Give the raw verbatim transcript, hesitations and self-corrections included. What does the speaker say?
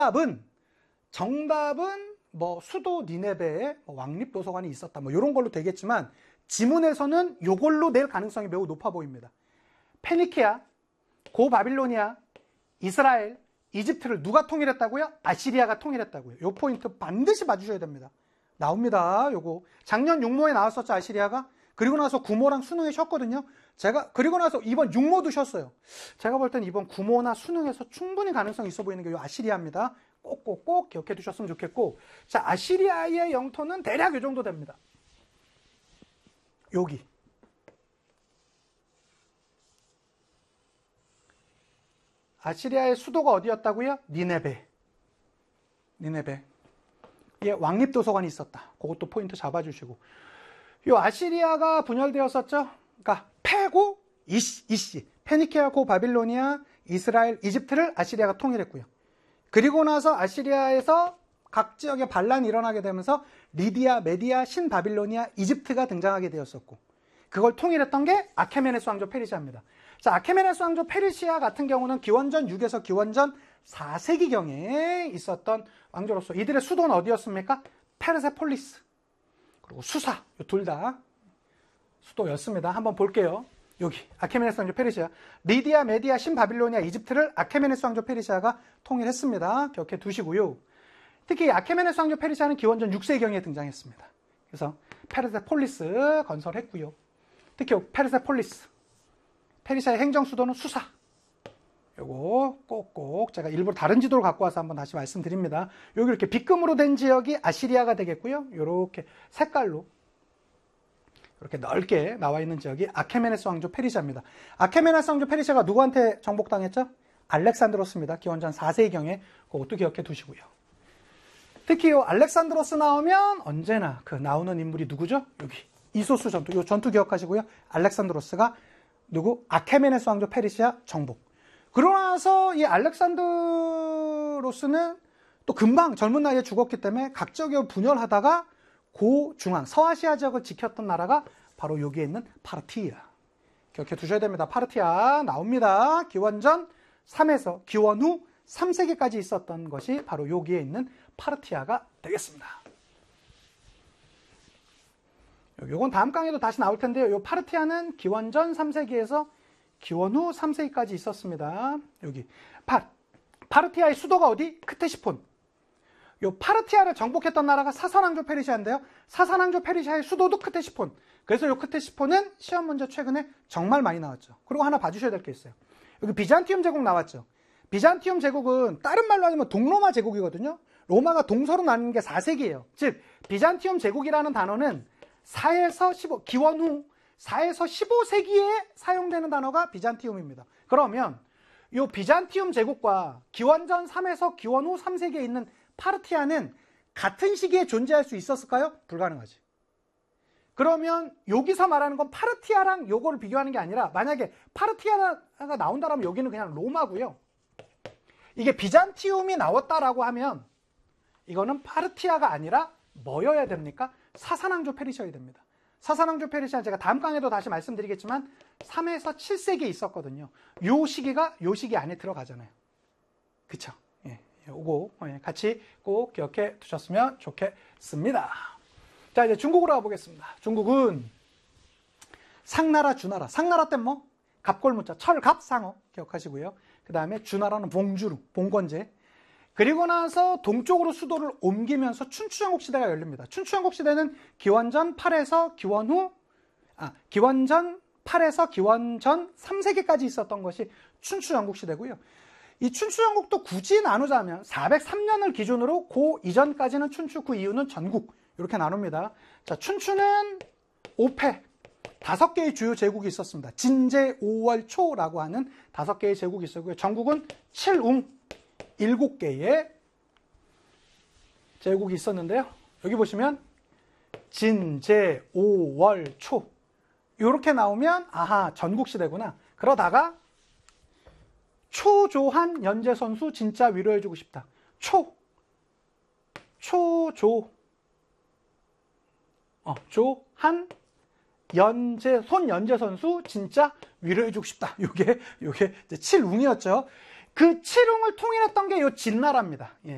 정답은 정답은 뭐 수도 니네베에 왕립도서관이 있었다 뭐 이런 걸로 되겠지만 지문에서는 이걸로 낼 가능성이 매우 높아 보입니다. 페니키아, 고바빌로니아, 이스라엘, 이집트를 누가 통일했다고요? 아시리아가 통일했다고요. 이 포인트 반드시 봐주셔야 됩니다. 나옵니다. 요거 작년 육모에 나왔었죠, 아시리아가. 그리고 나서 구모랑 수능에 쉬었거든요. 제가 그리고 나서 이번 육모도 쉬었어요. 제가 볼 땐 이번 구모나 수능에서 충분히 가능성이 있어 보이는 게 이 아시리아입니다. 꼭꼭꼭 기억해 두셨으면 좋겠고, 자, 아시리아의 영토는 대략 이 정도 됩니다. 여기. 아시리아의 수도가 어디였다고요? 니네베. 니네베. 예, 왕립도서관이 있었다. 그것도 포인트 잡아주시고. 요 아시리아가 분열되었었죠. 그러니까 페고 이시, 이시. 페니키아, 고 바빌로니아, 이스라엘, 이집트를 아시리아가 통일했고요. 그리고 나서 아시리아에서 각 지역에 반란이 일어나게 되면서 리디아, 메디아, 신바빌로니아, 이집트가 등장하게 되었었고, 그걸 통일했던 게 아케메네스 왕조 페르시아입니다. 자, 아케메네스 왕조 페르시아 같은 경우는 기원전 육에서 기원전 사 세기경에 있었던 왕조로서 이들의 수도는 어디였습니까? 페르세폴리스 그리고 수사, 둘 다 수도였습니다. 한번 볼게요. 여기 아케메네스 왕조 페르시아, 리디아, 메디아, 신바빌로니아, 이집트를 아케메네스 왕조 페르시아가 통일했습니다. 기억해 두시고요. 특히 아케메네스 왕조 페르시아는 기원전 육 세기경에 등장했습니다. 그래서 페르세폴리스 건설했고요. 특히 페르세폴리스, 페르시아의 행정 수도는 수사. 요거 꼭꼭 제가 일부러 다른 지도를 갖고 와서 한번 다시 말씀드립니다. 여기 이렇게 빗금으로 된 지역이 아시리아가 되겠고요. 요렇게 색깔로 이렇게 넓게 나와 있는 지역이 아케메네스 왕조 페르시아입니다. 아케메네스 왕조 페르시아가 누구한테 정복당했죠? 알렉산드로스입니다. 기원전 사 세기경에. 그것도 기억해 두시고요. 특히 요 알렉산드로스 나오면 언제나 그 나오는 인물이 누구죠? 여기 이소스 전투. 요 전투 기억하시고요. 알렉산드로스가 누구? 아케메네스 왕조 페르시아 정복. 그러고 나서 이 알렉산드로스는 또 금방 젊은 나이에 죽었기 때문에 각 지역에 분열하다가 고중앙 서아시아 지역을 지켰던 나라가 바로 여기에 있는 파르티아. 기억해 두셔야 됩니다. 파르티아 나옵니다. 기원전 삼에서 기원 후 삼 세기까지 있었던 것이 바로 여기에 있는 파르티아가 되겠습니다. 요건 다음 강의도 다시 나올 텐데요. 요 파르티아는 기원전 삼 세기에서 기원 후 삼 세기까지 있었습니다. 여기 파, 파르티아의 수도가 어디? 크테시폰. 요 파르티아를 정복했던 나라가 사산왕조 페르시아인데요. 사산왕조 페르시아의 수도도 크테시폰. 그래서 요 크테시폰은 시험 문제 최근에 정말 많이 나왔죠. 그리고 하나 봐주셔야 될 게 있어요. 여기 비잔티움 제국 나왔죠. 비잔티움 제국은 다른 말로 하면 동로마 제국이거든요. 로마가 동서로 나뉘는 게 사 세기예요. 즉 비잔티움 제국이라는 단어는 사에서 십오, 기원 후 사에서 십오 세기에 사용되는 단어가 비잔티움입니다. 그러면 이 비잔티움 제국과 기원전 삼에서 기원 후 삼 세기에 있는 파르티아는 같은 시기에 존재할 수 있었을까요? 불가능하지. 그러면 여기서 말하는 건 파르티아랑 요거를 비교하는 게 아니라, 만약에 파르티아가 나온다라면 여기는 그냥 로마고요. 이게 비잔티움이 나왔다라고 하면 이거는 파르티아가 아니라 뭐여야 됩니까? 사산왕조 페르시아여야 됩니다. 사산왕조 페르시아 제가 다음 강에도 다시 말씀드리겠지만 삼에서 칠 세기에 있었거든요. 요 시기가 요 시기 안에 들어가잖아요. 그쵸? 예, 요거 같이 꼭 기억해 두셨으면 좋겠습니다. 자, 이제 중국으로 가보겠습니다. 중국은 상나라, 주나라. 상나라 때 뭐? 갑골무자, 철갑, 상어 기억하시고요. 그 다음에 주나라는 봉주루, 봉건제. 그리고 나서 동쪽으로 수도를 옮기면서 춘추전국 시대가 열립니다. 춘추전국 시대는 기원전 팔에서 기원 후, 아, 기원전 팔에서 기원전 삼 세기까지 있었던 것이 춘추전국 시대고요. 이 춘추전국도 굳이 나누자면 사백삼 년을 기준으로 그 이전까지는 춘추, 그 이후는 전국 이렇게 나눕니다. 자, 춘추는 오 패, 다섯 개의 주요 제국이 있었습니다. 진제, 오월, 초라고 하는 다섯 개의 제국이 있었고요. 전국은 칠웅, 일곱 개의 제국이 있었는데요. 여기 보시면 진제, 오월, 초 이렇게 나오면 아하, 전국시대구나. 그러다가 초조한 연제선수 진짜 위로해주고 싶다. 초, 초조, 어, 조한 연제, 손 연제선수 진짜 위로해주고 싶다. 요게, 요게 칠웅이었죠. 그 칠웅을 통일했던 게 요 진나라입니다. 예.